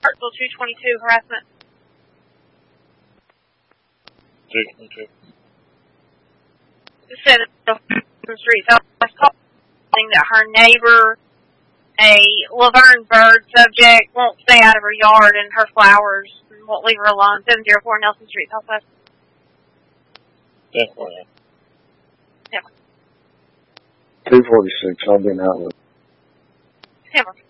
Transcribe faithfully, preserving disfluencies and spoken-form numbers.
Hartsville two twenty-two harassment. two twenty-two. Just said the street. So I was calling that her neighbor, a Laverne Bird subject, won't stay out of her yard and her flowers and won't leave her alone. seven oh four Nelson Street, Southwest. ten forty-nine. Yeah. two forty-six, I'll be in Outlet. Hammer.